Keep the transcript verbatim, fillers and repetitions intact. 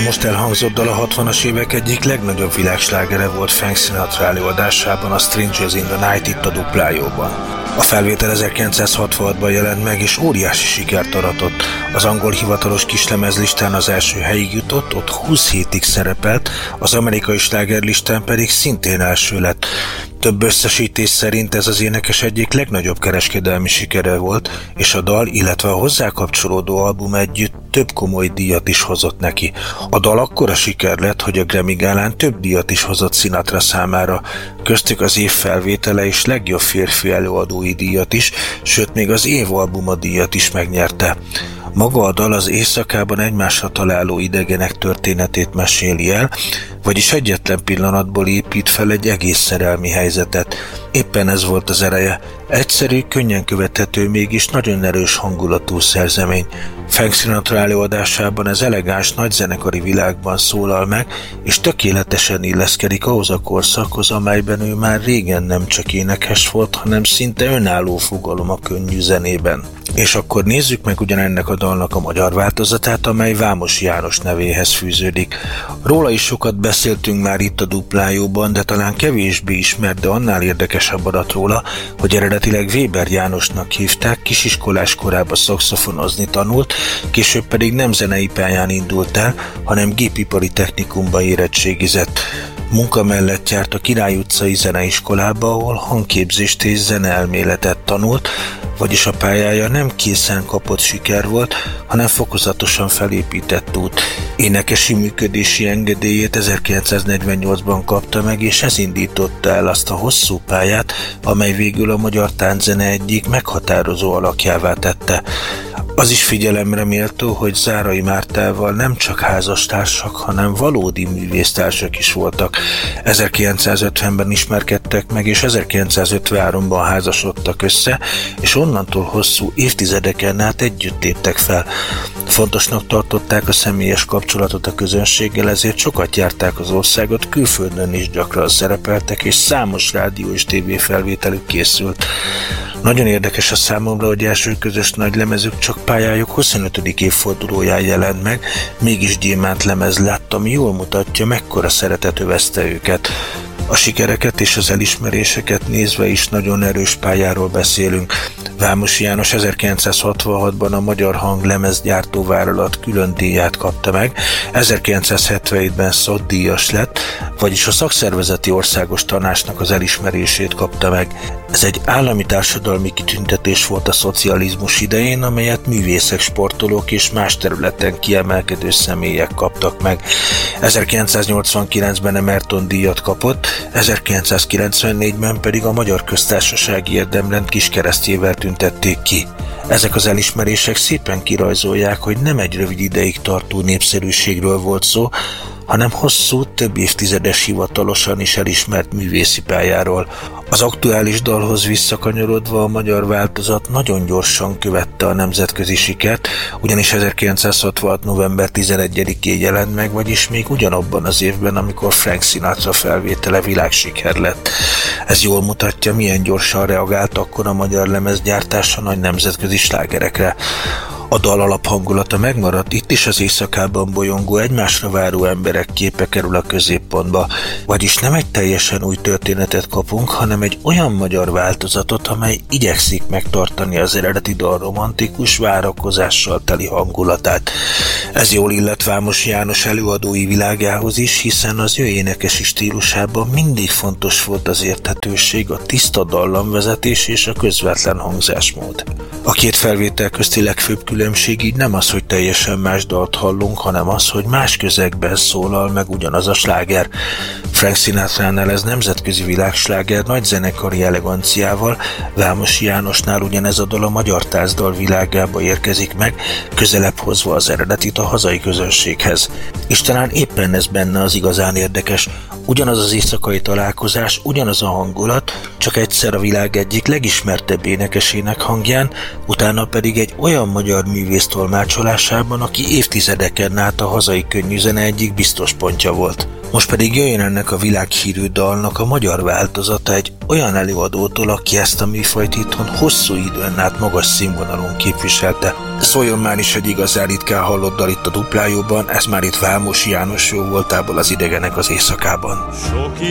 most elhangzott dal a hatvanas évek egyik legnagyobb világslágere volt Frank Sinatra előadásában, a Strangers in the Night itt a Duplájóban. A felvétel ezerkilencszázhatvanhatban jelent meg, és óriási sikert aratott. Az angol hivatalos kislemezlistán az első helyig jutott, ott húsz hétig szerepelt, az amerikai slágerlistán pedig szintén első lett. Több összesítés szerint ez az énekes egyik legnagyobb kereskedelmi sikere volt, és a dal, illetve a hozzá kapcsolódó album együtt több komoly díjat is hozott neki. A dal akkora siker lett, hogy a Grammy gálán több díjat is hozott Sinatra számára, köztük az év felvétele és legjobb férfi előadói díjat is, sőt még az év albuma díjat is megnyerte. Maga a dal az éjszakában egymásra találó idegenek történetét meséli el, vagyis egyetlen pillanatból épít fel egy egész szerelmi helyzetet. Éppen ez volt az ereje. Egyszerű, könnyen követhető, mégis nagyon erős hangulatú szerzemény. Frank Sinatra előadásában ez elegáns nagyzenekari világban szólal meg, és tökéletesen illeszkedik ahhoz a korszakhoz, amelyben ő már régen nem csak énekes volt, hanem szinte önálló fogalom a könnyű zenében. És akkor nézzük meg ugyanennek a dalnak a magyar változatát, amely Vámos János nevéhez fűződik. Róla is sokat beszéltünk már itt a Duplájóban, de talán kevésbé ismert, de annál érdekesebb adat róla, hogy eredetileg Weber Jánosnak hívták, kisiskolás korában szaxofonozni tanult, később pedig nem zenei pályán indult el, hanem gépipari technikumba érettségizett. Munka mellett járt a Király utcai zeneiskolába, ahol hangképzést és zeneelméletet tanult, vagyis a pályája nem készen kapott siker volt, hanem fokozatosan felépített út. Énekesi működési engedélyét ezerkilencszáznegyvennyolcban kapta meg, és ez indította el azt a hosszú pályát, amely végül a magyar tánczene egyik meghatározó alakjává tette. Az is figyelemre méltó, hogy Zárai Mártával nem csak házastársak, hanem valódi művésztársak is voltak. ezerkilencszázötvenben ismerkedtek meg, és ezerkilencszázötvenháromban házasodtak össze, és onnantól hosszú évtizedeken át együtt léptek fel. Fontosnak tartották a személyes kapcsolatot a közönséggel, ezért sokat járták az országot, külföldön is gyakran szerepeltek, és számos rádió és tévé felvételük készült. Nagyon érdekes a számomra, hogy első közös nagylemezük csak pályájuk huszonötödik évfordulóján jelent meg, mégis gyémánt lemez lett, ami jól mutatja, mekkora szeretet övezte őket. A sikereket és az elismeréseket nézve is nagyon erős pályáról beszélünk. Vámos János ezerkilencszázhatvanhatban a Magyar Hang lemezgyártó vállalat külön díját kapta meg, ezerkilencszázhetvenhétben szotdíjas lett, vagyis a szakszervezeti országos tanácsnak az elismerését kapta meg. Ez egy állami társadalmi kitüntetés volt a szocializmus idején, amelyet művészek, sportolók és más területen kiemelkedő személyek kaptak meg. ezerkilencszáznyolcvankilencben Emerton díjat kapott, ezerkilencszázkilencvennégyben pedig a Magyar Köztársasági Érdemrend kiskeresztjével tüntették ki. Ezek az elismerések szépen kirajzolják, hogy nem egy rövid ideig tartó népszerűségről volt szó, hanem hosszú, több évtizedes hivatalosan is elismert művészi pályáról. Az aktuális dalhoz visszakanyarodva a magyar változat nagyon gyorsan követte a nemzetközi sikert, ugyanis ezerkilencszázhatvanhat november tizenegyedikén jelent meg, vagyis még ugyanabban az évben, amikor Frank Sinatra felvétele világsiker lett. Ez jól mutatja, milyen gyorsan reagált akkor a magyar lemezgyártás a nagy nemzetközi slágerekre. A dal alaphangulata megmaradt, itt is az éjszakában bolyongó, egymásra váró emberek képe kerül a középpontba, vagyis nem egy teljesen új történetet kapunk, hanem egy olyan magyar változatot, amely igyekszik megtartani az eredeti dal romantikus, várakozással teli hangulatát. Ez jól illet Vámos János előadói világához is, hiszen az ő énekesi stílusában mindig fontos volt az érthetőség, a tiszta dallamvezetés és a közvetlen hangzásmód. A két felvétel közti legfőbb különbség így nem az, hogy teljesen más dalt hallunk, hanem az, hogy más közegben szólal meg ugyanaz a sláger. Frank Sinatránál ez nemzetközi világsláger nagy zenekari eleganciával, Vámos Jánosnál ugyanez a dal a magyar tánzdal világába érkezik meg, közelebb hozva az eredetit a hazai közönséghez. És talán éppen ez benne az igazán érdekes, ugyanaz az éjszakai találkozás, ugyanaz a hangulat, csak egyszer a világ egyik legismertebb énekesének hangján, utána pedig egy olyan magyar művész tolmácsolásában, aki évtizedeken át a hazai könnyűzene egyik biztos pontja volt. Most pedig jöjjön ennek a világhírű dalnak a magyar változata egy olyan előadótól, aki ezt a műfajt itthon hosszú időn át magas színvonalon képviselte. Szóljon már is egy igazán ritkán hallott dal itt a Duplájóban, ez már itt Válmosi János jó voltából, az Idegenek az éjszakában. Sok